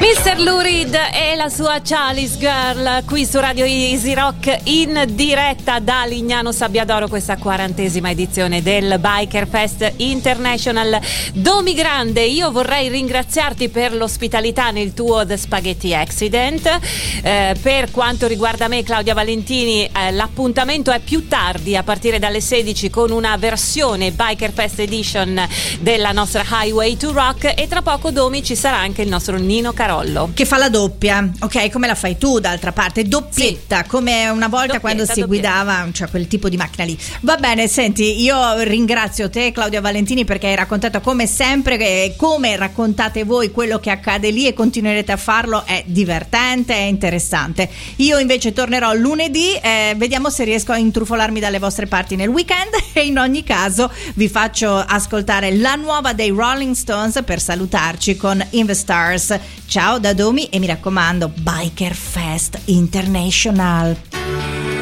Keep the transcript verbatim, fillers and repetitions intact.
mister Lou Reed e la sua Chalice Girl qui su Radio Easy Rock in diretta da Lignano Sabbiadoro, questa quarantesima edizione del Biker Fest International. Domi Grande, io vorrei ringraziarti per l'ospitalità nel tuo The Spaghetti Accident. Eh, per quanto riguarda me, Claudia Valentini, eh, l'appuntamento è più tardi, a partire dalle sedici, con una versione Biker Fest Edition della nostra Highway to Rock, e tra poco, Domi, ci sarà anche il nostro Nino Carollo che fa la doppia, ok, come la fai tu d'altra parte, doppietta, sì, come una volta doppietta, quando si doppietta. guidava, cioè quel tipo di macchina lì. Va bene, senti, io ringrazio te, Claudia Valentini, perché hai raccontato come sempre, che come raccontate voi quello che accade lì, e continuerete a farlo, è divertente, è interessante. Io invece tornerò lunedì, eh, vediamo se riesco a intrufolarmi dalle vostre parti nel weekend, e in ogni caso vi faccio ascoltare la nuova dei Rolling Stones per salutarci con In the Stars. Ciao da Domi, e mi raccomando, Biker Fest International.